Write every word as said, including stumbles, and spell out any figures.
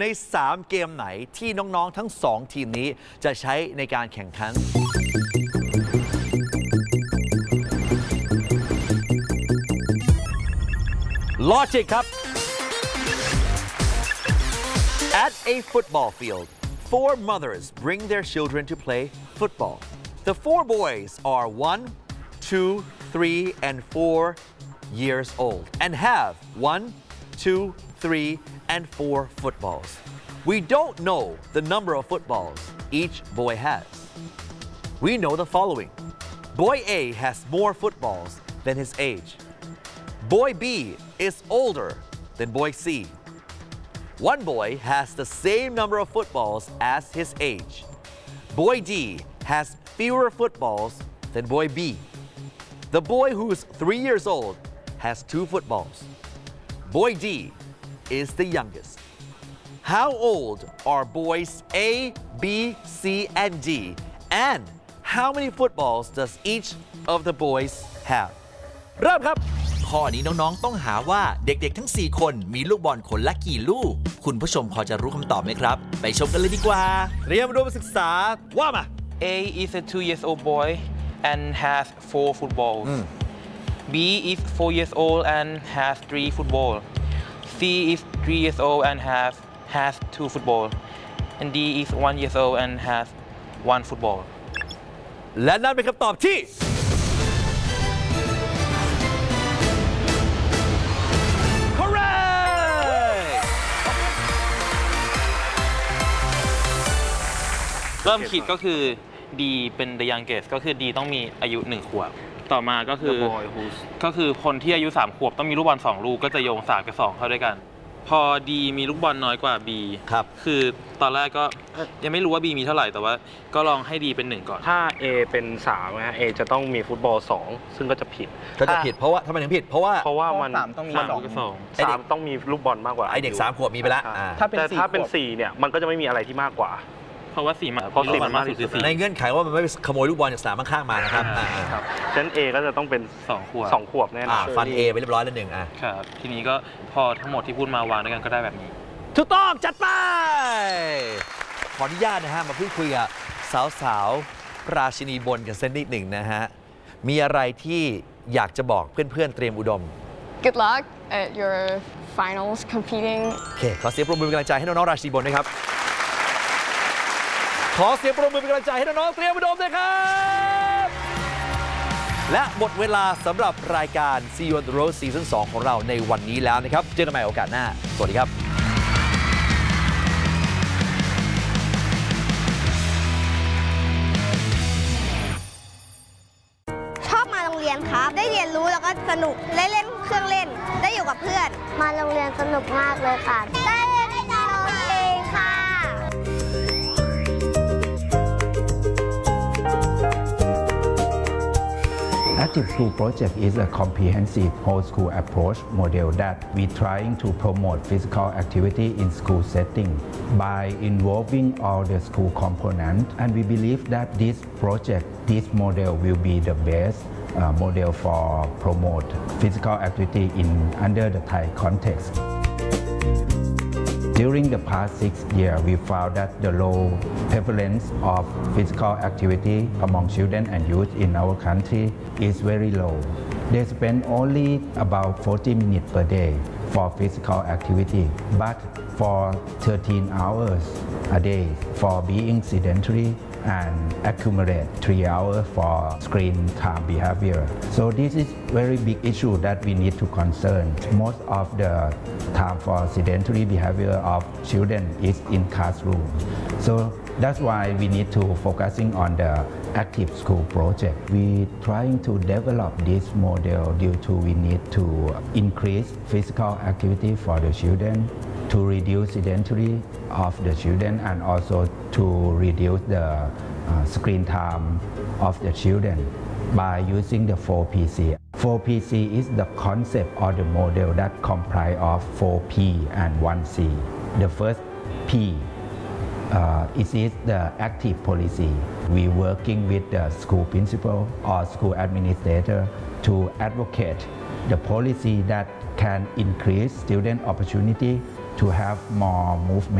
ในสามเกมไหนที่น้องๆทั้งสองทีมนี้จะใช้ในการแข่งขัน Logic ครับ At a football field, four mothers bring their children to play football. The four boys are one, two, three, and four years old and have one, two, three, and four footballs. We don't know the number of footballs each boy has. We know the following. Boy A has more footballs than his age. Boy B is older than boy C. One boy has the same number of footballs as his age. Boy D has fewer footballs than boy B. The boy who is three years old has two footballs. Boy D is the youngest. How old are boys A, B, C, and D? And how many footballs does each of the boys have? เริ่มครับข้อนี้น้องๆต้องหาว่าเด็กๆทั้งสี่คนมีลูกบอลคนละกี่ลูกคุณผู้ชมพอจะรู้คำตอบไหมครับไปชมกันเลยดีกว่าเรียนมาดูมาศึกษาว่ามา A is a two years old boy and has four footballs. B is four years old and has three football. C is three years old and have has two football. And D is one years old and has one football. และนั่นเป็นคำตอบที่เริ่มคิดก็คือ D เป็น the youngest ก็คือ D ต้องมีอายุหนึ่งขวบต่อมาก็คือก็คือคนที่อายุสามขวบต้องมีลูกบอลสองลูกก็จะโยงสามกับสองเข้าด้วยกันพอ D มีลูกบอลน้อยกว่า B ครับคือตอนแรกก็ยังไม่รู้ว่า B มีเท่าไหร่แต่ว่าก็ลองให้ D เป็นหนึ่งก่อนถ้า A เป็นสามนะฮะ A จะต้องมีฟุตบอลสองซึ่งก็จะผิดก็จะผิดเพราะว่าทำไมถึงผิดเพราะว่าเพราะว่ามันสามต้องมีสองกับสองสามต้องมีลูกบอลมากกว่าไอเด็กสามขวบมีไปแล้วแต่ถ้าเป็นสี่เนี่ยมันก็จะไม่มีอะไรที่มากกว่าเพราะว่าสี่เพราะสี่มันมากสุดคือสี่ในเงื่อนไขว่ามันไม่ขโมยลูกบอลจากสนามข้างๆมานะครับฉะนั้น A ก็จะต้องเป็นสองขวบสองขวบแน่นอนฟัน A ไปเรียบร้อยแล้วหนึ่งอ่ะครับทีนี้ก็พอทั้งหมดที่พูดมาวางด้วยกันก็ได้แบบนี้ถูกต้องจัดไปขออนุญาตนะฮะมาพูดคุยกับสาวๆราชินีบนกันสักนิดหนึ่งนะฮะมีอะไรที่อยากจะบอกเพื่อนๆเตรียมอุดม Good luck at your finals competing โอเคขอเสียงปรบมือเป็นกำลังใจให้น้องๆราชินีบนนะครับขอเสียงปรบมือเป็นกำลังใจให้น้องๆเตรียมอุดมด้วยครับและหมดเวลาสำหรับรายการ See You on the Road ซีซั่นสองของเราในวันนี้แล้วนะครับเจอกันใหม่โอกาสหน้าสวัสดีครับชอบมาโรงเรียนครับได้เรียนรู้แล้วก็สนุกได้เล่นเครื่องเล่นได้อยู่กับเพื่อนมาโรงเรียนสนุกมากเลยค่ะได้เล่นร้องเพลงค่ะ Active School Project is a comprehensive whole school approach model that we trying to promote physical activity in school setting by involving all the school components, and we believe that this project, this model will be the best uh, model for promote physical activity in under the Thai context. During the past six years, we found that the low prevalence of physical activity among children and youth in our country is very low. They spend only about forty minutes per day for physical activity, but for thirteen hours a day for being sedentary and accumulate three hours for screen time behavior. So this is very big issue that we need to concern. Most of the time for sedentary behavior of children is in classroom. So that's why we need to focusing on the active school project. We trying to develop this model due to we need to increase physical activity for the children, to reduce sedentary of the children and also to reduce the uh, screen time of the children by using the four P C. four P C is the concept or the model that comprise of four P and one C. The first P uh, it is the active policy. We working with the school principal or school administrator to advocate the policy that can increase student opportunity to have more movement